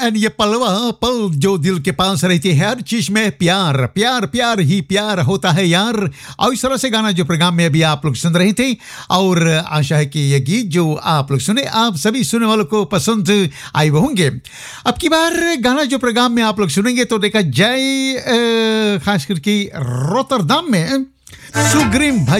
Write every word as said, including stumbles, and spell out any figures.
And ये पलवा पल जो दिल के पास रहती है, हर चीज में प्यार प्यार प्यार ही प्यार होता है यार। और इस तरह से गाना जो प्रोग्राम में अभी आप लोग सुन रहे थे, और आशा है कि ये गीत जो आप लोग सुने आप सभी सुनने वालों को पसंद आए होंगे। अब की बार गाना जो प्रोग्राम में आप लोग सुनेंगे तो देखा जाए खास करके रोटरडम में सुग्रीम